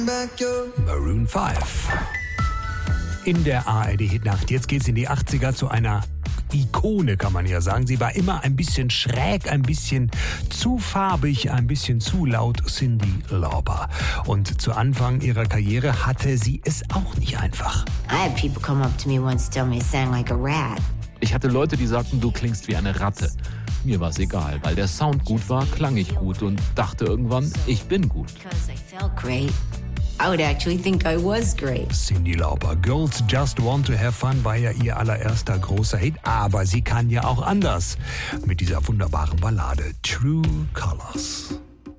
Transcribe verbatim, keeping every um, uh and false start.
Maroon fünf. In der A R D-Hitnacht. Jetzt geht's in die achtziger zu einer Ikone, kann man ja sagen. Sie war immer ein bisschen schräg, ein bisschen zu farbig, ein bisschen zu laut, Cyndi Lauper. Und zu Anfang ihrer Karriere hatte sie es auch nicht einfach. I had people come up to me once and tell me I sang like a rat. Ich hatte Leute, die sagten, du klingst wie eine Ratte. Mir war es egal, weil der Sound gut war, klang ich gut und dachte irgendwann, ich bin gut. Because I felt great. I would actually think I was great. Cyndi Lauper. Girls Just Want to Have Fun war ja ihr allererster großer Hit, aber sie kann ja auch anders. Mit dieser wunderbaren Ballade True Colors.